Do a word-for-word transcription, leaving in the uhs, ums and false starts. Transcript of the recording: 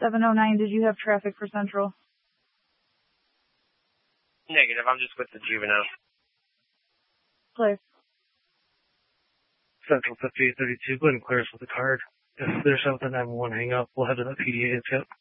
seven oh nine, did you have traffic for Central? Negative, I'm just with the juvenile. Clear. Central fifty-eight thirty-two, go ahead and clear us with the card. If there's something I want to hang up, we'll head to the P D A. Yep.